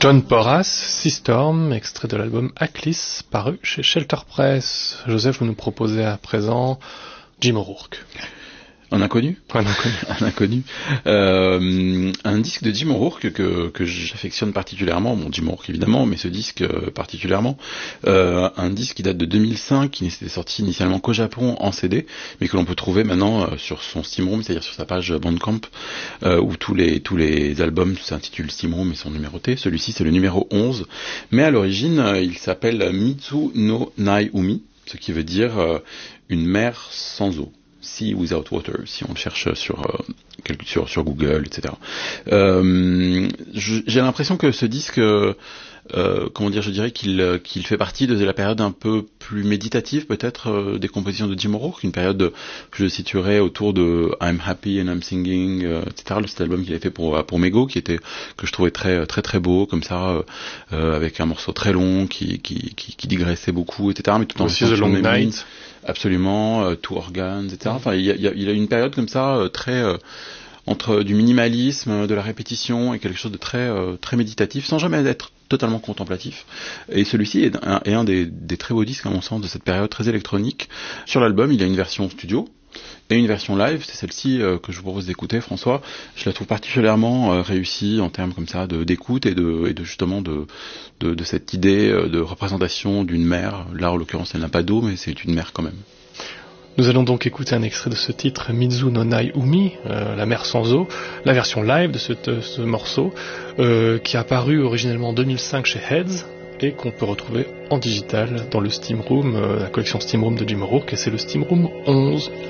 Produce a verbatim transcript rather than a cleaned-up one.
John Porras, Sea Storm, extrait de l'album Aklis, paru chez Shelter Press. Joseph, vous nous proposez à présent Jim O'Rourke. Un inconnu, un inconnu, un inconnu. Euh, un disque de Jim O'Rourke que que j'affectionne particulièrement. Bon, Jim O'Rourke évidemment, mais ce disque euh, particulièrement. Euh, un disque qui date de deux mille cinq, qui n'était sorti initialement qu'au Japon en C D, mais que l'on peut trouver maintenant euh, sur son Steamroom, c'est-à-dire sur sa page Bandcamp, euh, où tous les tous les albums s'intitulent Steamroom et sont numérotés. Celui-ci c'est le numéro onze, mais à l'origine euh, il s'appelle Mitsu no Nai Umi, ce qui veut dire euh, une mer sans eau. Sea Without Water, si on le cherche sur euh, sur, sur Google, et cetera. Euh, j'ai l'impression que ce disque, euh, euh, comment dire, je dirais qu'il qu'il fait partie de la période un peu plus méditative, peut-être, euh, des compositions de Jim O'Rourke, une période de, que je situerais autour de I'm Happy and I'm Singing, euh, et cetera. Cet album qu'il a fait pour pour Mego, qui était que je trouvais très très très beau, comme ça, euh, avec un morceau très long qui qui qui, qui digressait beaucoup, et cetera. Mais tout en aussi The Long Night. Absolument, euh, Two Organs, et cetera. Enfin, il y a, il y a, il a une période comme ça, euh, très euh, entre du minimalisme, de la répétition et quelque chose de très euh, très méditatif, sans jamais être totalement contemplatif. Et celui-ci est un, est un des, des très beaux disques, à mon sens, de cette période très électronique. Sur l'album, il y a une version studio et une version live. C'est celle-ci euh, que je vous propose d'écouter, François. Je la trouve particulièrement euh, réussie en termes comme ça de d'écoute et de et de justement de de, de cette idée euh, de représentation d'une mer. Là, en l'occurrence, elle n'a pas d'eau, mais c'est une mer quand même. Nous allons donc écouter un extrait de ce titre, Mitsu no Nai Umi, euh, la mer sans eau, la version live de ce, de ce morceau, euh, qui a paru originellement en deux mille cinq chez Heads et qu'on peut retrouver en digital dans le Steamroom, euh, la collection Steamroom de Jim O'Rourke, et c'est le Steamroom onze.